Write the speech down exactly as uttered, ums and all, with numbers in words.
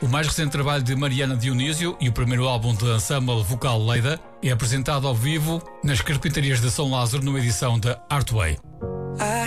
O mais recente trabalho de Mariana Dionísio e o primeiro álbum de ensemble vocal Leida é apresentado ao vivo nas Carpintarias de São Lázaro numa edição da Artway.